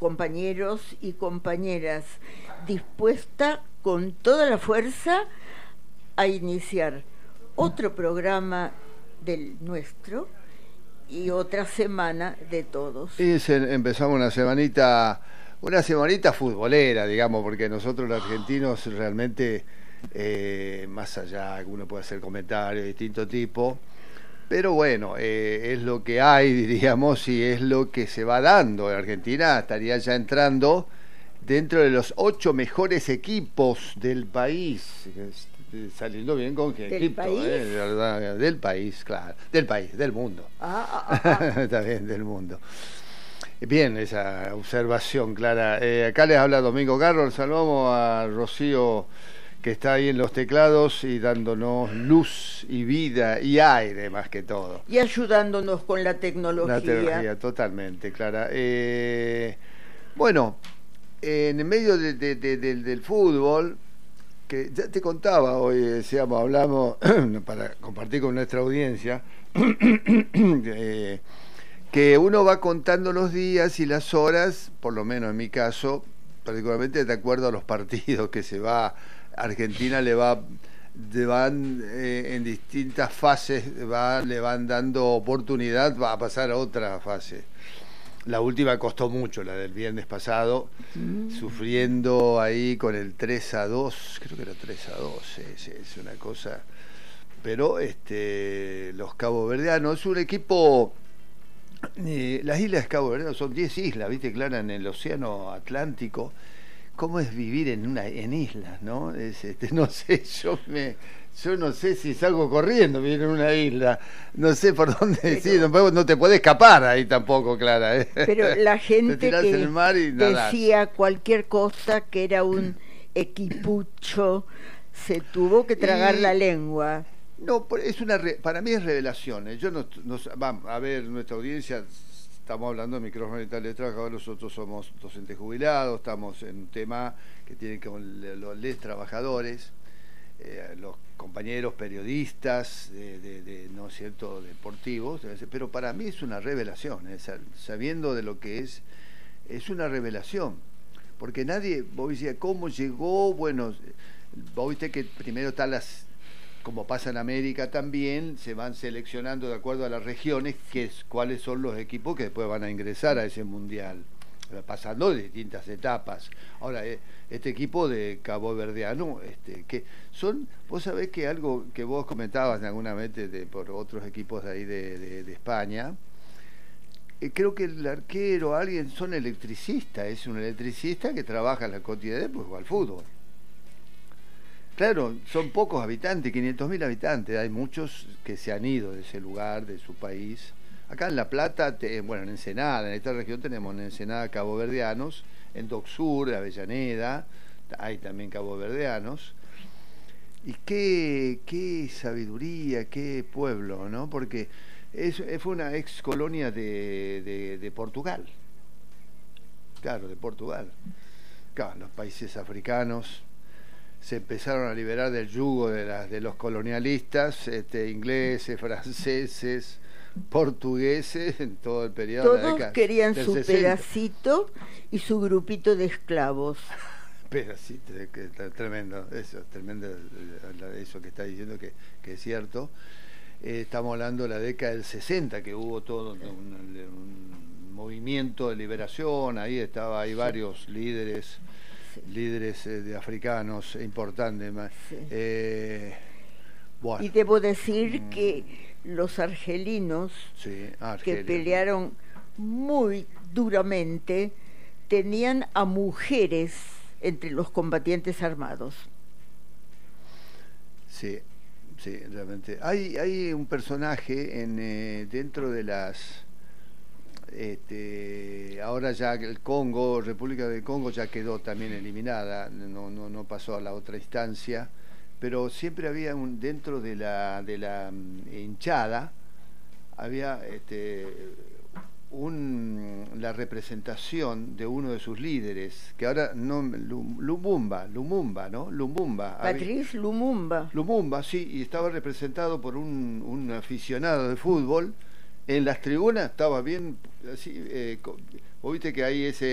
compañeros y compañeras, dispuesta con toda la fuerza a iniciar otro programa del nuestro y otra semana de todos. Y empezamos una semanita futbolera, digamos, porque nosotros los argentinos realmente, más allá que uno puede hacer comentarios de distinto tipo, pero bueno, es lo que hay, diríamos, y es lo que se va dando. Argentina estaría ya entrando dentro de los 8 mejores equipos del país, saliendo bien con que ¿Del Egipto, país? De verdad, del país, claro, del mundo. Está bien, del mundo. Bien, esa observación clara. Acá les habla Domingo Carlos, saludamos a Rocío, que está ahí en los teclados y dándonos luz y vida y aire más que todo. Y ayudándonos con la tecnología. La tecnología, totalmente, Clara. Bueno, en medio del fútbol, que ya te contaba hoy, decíamos, hablamos para compartir con nuestra audiencia, que uno va contando los días y las horas, por lo menos en mi caso, particularmente de acuerdo a los partidos que se va. Argentina le van en distintas fases, le van dando oportunidad, va a pasar a otra fase. La última costó mucho, la del viernes pasado, sufriendo ahí con el 3-2, creo que era 3-2, es una cosa. Pero los caboverdianos es un equipo. Las islas de Cabo Verde son 10 islas, viste, Clara, en el océano Atlántico. ¿Cómo es vivir en islas, no? No sé, yo no sé si salgo corriendo, vivir en una isla, no sé por dónde decir, no te puedes escapar ahí tampoco, Clara. Pero la gente que en el mar y decía cualquier cosa que era un equipucho, se tuvo que tragar la lengua. No, para mí es revelación. Yo vamos a ver, nuestra audiencia, estamos hablando de micrófono y tal de trabajadores, nosotros somos docentes jubilados, estamos en un tema que tiene que ver con los trabajadores, los compañeros periodistas, no es cierto, deportivos, pero para mí es una revelación, sabiendo de lo que es una revelación, porque vos decías, ¿cómo llegó? Bueno, vos viste que primero están como pasa en América también, se van seleccionando de acuerdo a las regiones cuáles son los equipos que después van a ingresar a ese mundial, pasando de distintas etapas. Ahora, este equipo de Cabo Verdeano, que son, vos sabés que algo que vos comentabas alguna vez por otros equipos de ahí de España, creo que el arquero, son electricistas, es un electricista que trabaja en la cotidianidad, pues juega al fútbol. Claro, son pocos habitantes, 500.000 habitantes, hay muchos que se han ido de ese lugar, de su país. Acá en La Plata, en Ensenada, en esta región tenemos en Ensenada caboverdianos, en Dock Sur, Avellaneda, hay también caboverdianos. Y qué sabiduría, qué pueblo, ¿no? Porque fue una ex colonia de Portugal. Claro, de Portugal. Claro, los países africanos se empezaron a liberar del yugo de los colonialistas, ingleses, franceses, portugueses, en todo el periodo. Todos querían su 60. pedacito y su grupito de esclavos. Pedacito, que tremendo, tremendo eso que está diciendo, que es cierto. Estamos hablando de la década del 60, que hubo todo un movimiento de liberación, hay varios líderes de africanos importantes. Sí. Bueno. Y debo decir que los argelinos, que pelearon muy duramente, tenían a mujeres entre los combatientes armados. Sí, realmente. Hay un personaje dentro de las... ahora ya el Congo, República del Congo ya quedó también eliminada, no pasó a la otra instancia, pero siempre había dentro de la hinchada había la representación de uno de sus líderes, que ahora Lumumba, ¿no? Patrice Lumumba. Lumumba, sí, y estaba representado por un aficionado de fútbol. En las tribunas estaba bien, así, vos viste que hay